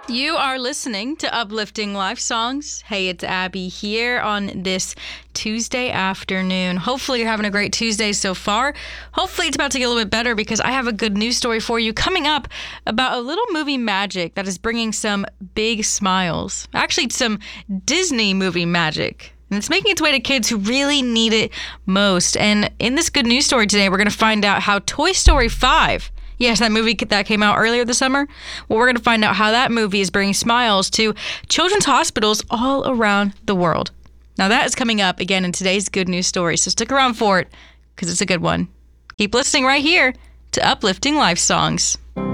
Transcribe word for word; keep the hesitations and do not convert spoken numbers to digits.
You are listening to Uplifting Life Songs. Hey, it's Abby here on this Tuesday afternoon. Hopefully you're having a great Tuesday so far. Hopefully it's about to get a little bit better because I have a good news story for you coming up about a little movie magic that is bringing some big smiles. Actually, some Disney movie magic. And it's making its way to kids who really need it most. And in this good news story today, we're going to find out how Toy Story five, yes, that movie that came out earlier this summer. Well, we're going to find out how that movie is bringing smiles to children's hospitals all around the world. Now, that is coming up again in today's good news story, so stick around for it because it's a good one. Keep listening right here to Uplifting Life Songs.